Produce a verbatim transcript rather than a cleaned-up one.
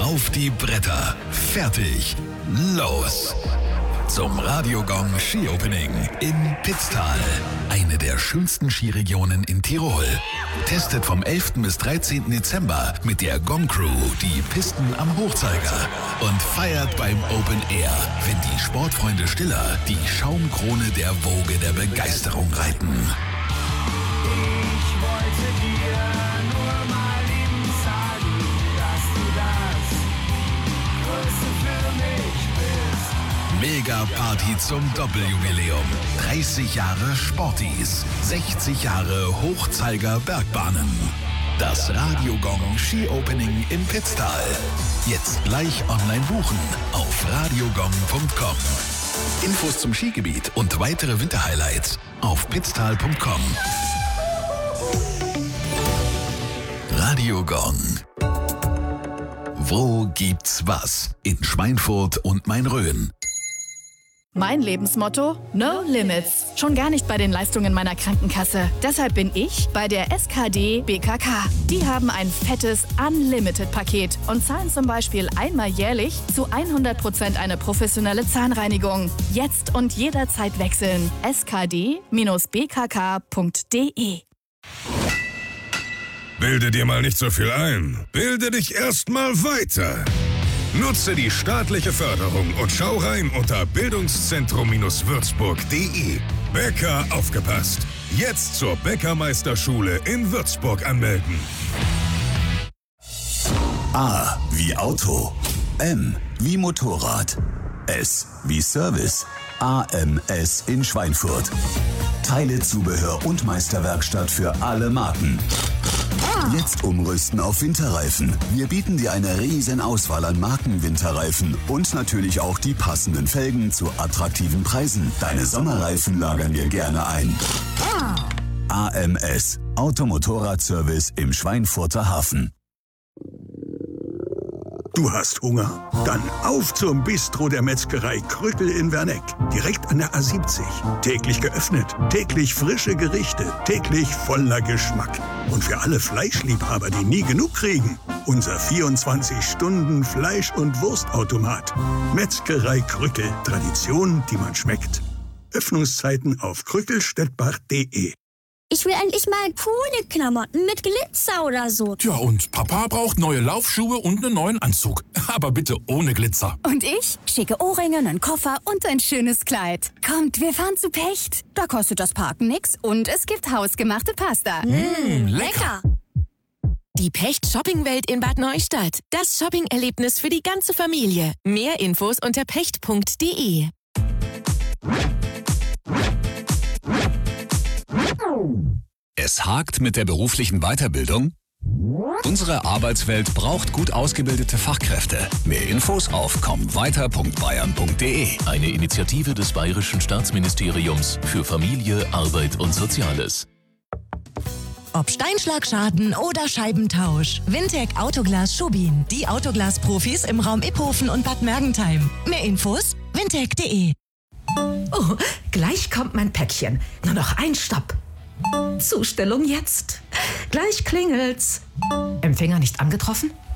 Auf die Bretter. Fertig. Los. Zum Radiogong Ski Opening in Pitztal. Eine der schönsten Skiregionen in Tirol. Testet vom elften bis dreizehnten Dezember mit der Gong Crew die Pisten am Hochzeiger. Und feiert beim Open Air, wenn die Sportfreunde Stiller die Schaumkrone der Woge der Begeisterung reiten. Ich wollte dir nur mal eben sagen, dass du das Größte für mich bist. Mega-Party zum Doppeljubiläum. dreißig Jahre Sporties. sechzig Jahre Hochzeiger Bergbahnen. Das Radiogong Ski Opening in Pitztal. Jetzt gleich online buchen auf radiogong punkt com. Infos zum Skigebiet und weitere Winterhighlights auf pitztal punkt com. Radiogong. Wo gibt's was? In Schweinfurt und Main-Rhön. Mein Lebensmotto? No Limits. Schon gar nicht bei den Leistungen meiner Krankenkasse. Deshalb bin ich bei der S K D B K K. Die haben ein fettes Unlimited-Paket und zahlen zum Beispiel einmal jährlich zu hundert Prozent eine professionelle Zahnreinigung. Jetzt und jederzeit wechseln. S K D B K K punkt D E. Bilde dir mal nicht so viel ein. Bilde dich erst mal weiter. Nutze die staatliche Förderung und schau rein unter bildungszentrum würzburg punkt de. Bäcker aufgepasst. Jetzt zur Bäckermeisterschule in Würzburg anmelden. A wie Auto. M wie Motorrad. S wie Service. A M S in Schweinfurt. Teile, Zubehör und Meisterwerkstatt für alle Marken. Jetzt umrüsten auf Winterreifen. Wir bieten dir eine riesen Auswahl an Marken-Winterreifen und natürlich auch die passenden Felgen zu attraktiven Preisen. Deine Sommerreifen lagern wir gerne ein. A M S, Automotorradservice im Schweinfurter Hafen. Du hast Hunger? Dann auf zum Bistro der Metzgerei Krückel in Werneck. Direkt an der A siebzig. Täglich geöffnet, täglich frische Gerichte, täglich voller Geschmack. Und für alle Fleischliebhaber, die nie genug kriegen, unser vierundzwanzig Stunden Fleisch- und Wurstautomat. Metzgerei Krückel. Tradition, die man schmeckt. Öffnungszeiten auf krückelstettbach punkt de. Ich will endlich mal coole Klamotten mit Glitzer oder so. Tja, und Papa braucht neue Laufschuhe und einen neuen Anzug. Aber bitte ohne Glitzer. Und ich? Schicke Ohrringe, einen Koffer und ein schönes Kleid. Kommt, wir fahren zu Pecht. Da kostet das Parken nix und es gibt hausgemachte Pasta. Mmh, lecker. Die Pecht-Shopping-Welt in Bad Neustadt. Das Shopping-Erlebnis für die ganze Familie. Mehr Infos unter pecht punkt de. Es hakt mit der beruflichen Weiterbildung? Unsere Arbeitswelt braucht gut ausgebildete Fachkräfte. Mehr Infos auf komm weiter punkt bayern punkt de. Eine Initiative des Bayerischen Staatsministeriums für Familie, Arbeit und Soziales. Ob Steinschlagschaden oder Scheibentausch. Wintec Autoglas Schubin. Die Autoglas-Profis im Raum Iphofen und Bad Mergentheim. Mehr Infos wintec punkt de. Oh, gleich kommt mein Päckchen. Nur noch ein Stopp. Zustellung jetzt. Gleich klingelt's. Empfänger nicht angetroffen?